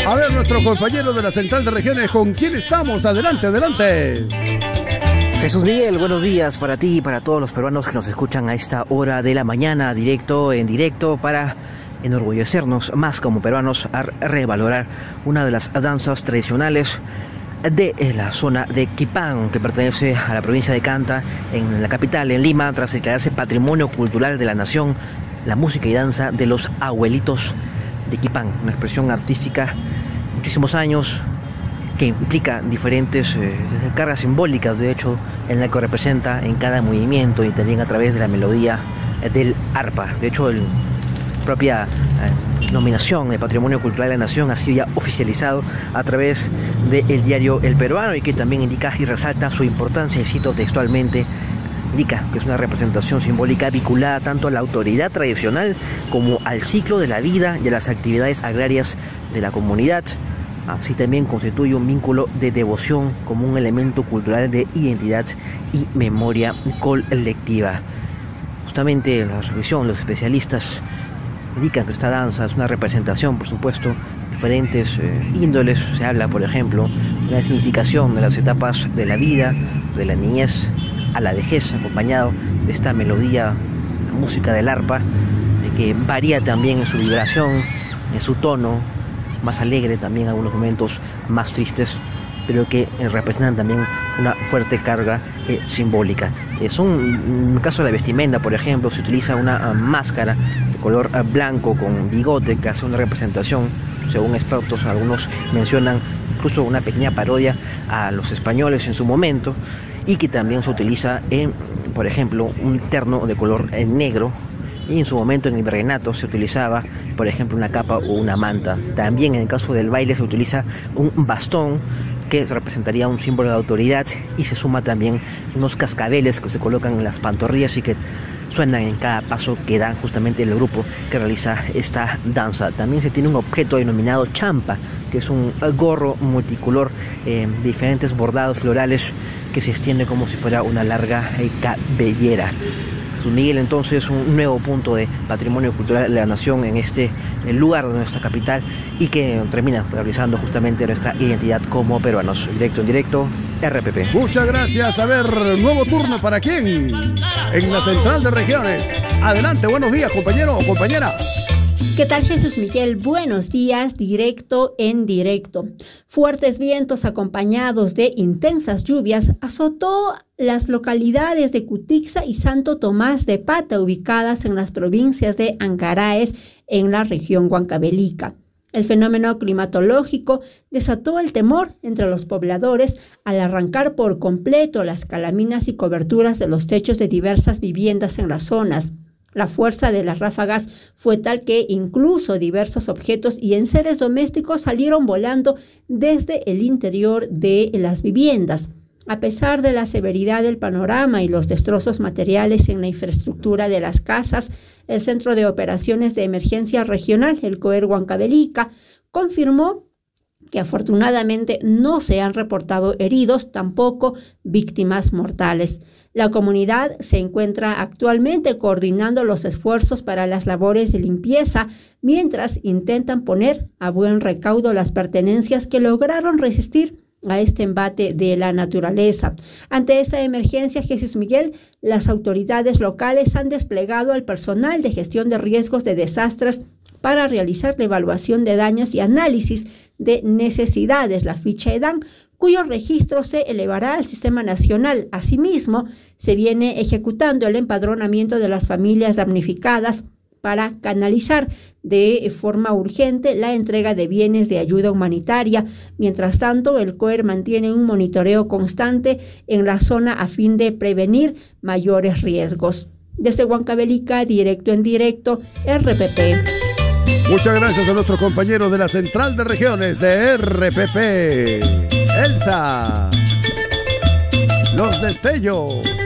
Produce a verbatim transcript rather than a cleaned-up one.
A ver, nuestro compañero de la Central de Regiones, ¿con quién estamos? Adelante, adelante. Jesús Miguel, buenos días para ti y para todos los peruanos que nos escuchan a esta hora de la mañana, directo, en directo, para enorgullecernos más como peruanos a revalorar una de las danzas tradicionales de la zona de Quipán, que pertenece a la provincia de Canta, en la capital, en Lima, tras declararse Patrimonio Cultural de la Nación, la música y danza de los abuelitos de Quipán, una expresión artística muchísimos años que implica diferentes eh, cargas simbólicas, de hecho, en la que representa en cada movimiento y también a través de la melodía eh, del arpa. De hecho, la propia eh, nominación de Patrimonio Cultural de la Nación ha sido ya oficializado a través del diario El Peruano, y que también indica y resalta su importancia, y cito textualmente, indica que es una representación simbólica vinculada tanto a la autoridad tradicional como al ciclo de la vida y a las actividades agrarias de la comunidad. Así también constituye un vínculo de devoción como un elemento cultural de identidad y memoria colectiva. Justamente la revisión, los especialistas indican que esta danza es una representación, por supuesto, de diferentes eh, índoles. Se habla, por ejemplo, de la significación de las etapas de la vida, de la niñez a la vejez, acompañado de esta melodía, la música del arpa, que varía también en su vibración, en su tono, más alegre también, en algunos momentos más tristes, pero que eh, representan también una fuerte carga eh, simbólica. Eh, son, en el caso de la vestimenta, por ejemplo, se utiliza una uh, máscara de color uh, blanco con bigote que hace una representación, según expertos, algunos mencionan incluso una pequeña parodia a los españoles en su momento, y que también se utiliza en, por ejemplo, un terno de color eh, negro, y en su momento en el virreinato se utilizaba, por ejemplo, una capa o una manta. También en el caso del baile se utiliza un bastón que representaría un símbolo de autoridad, y se suma también unos cascabeles que se colocan en las pantorrillas y que suenan en cada paso que da justamente el grupo que realiza esta danza. También se tiene un objeto denominado champa, que es un gorro multicolor eh, de diferentes bordados florales que se extiende como si fuera una larga eh, cabellera. Jesús Miguel, entonces, un nuevo punto de Patrimonio Cultural de la Nación en este lugar de nuestra capital, y que termina realizando justamente nuestra identidad como peruanos. Directo en directo, R P P. Muchas gracias. A ver, nuevo turno para quién en la Central de Regiones. Adelante, buenos días, compañero o compañera. ¿Qué tal, Jesús Miguel? Buenos días, directo en directo. Fuertes vientos acompañados de intensas lluvias azotó las localidades de Cutixa y Santo Tomás de Pata, ubicadas en las provincias de Ancaraes, en la región Huancavelica. El fenómeno climatológico desató el temor entre los pobladores al arrancar por completo las calaminas y coberturas de los techos de diversas viviendas en las zonas. La fuerza de las ráfagas fue tal que incluso diversos objetos y enseres domésticos salieron volando desde el interior de las viviendas. A pesar de la severidad del panorama y los destrozos materiales en la infraestructura de las casas, el Centro de Operaciones de Emergencia Regional, el COER Huancavelica, confirmó que afortunadamente no se han reportado heridos, tampoco víctimas mortales. La comunidad se encuentra actualmente coordinando los esfuerzos para las labores de limpieza, mientras intentan poner a buen recaudo las pertenencias que lograron resistir a este embate de la naturaleza. Ante esta emergencia, Jesús Miguel, las autoridades locales han desplegado al personal de gestión de riesgos de desastres para realizar la evaluación de daños y análisis de necesidades, la ficha EDAN, cuyo registro se elevará al Sistema Nacional. Asimismo, se viene ejecutando el empadronamiento de las familias damnificadas para canalizar de forma urgente la entrega de bienes de ayuda humanitaria. Mientras tanto, el COER mantiene un monitoreo constante en la zona a fin de prevenir mayores riesgos. Desde Huancavelica, directo en directo, R P P. Muchas gracias a nuestros compañeros de la Central de Regiones de R P P. Elsa, los destellos.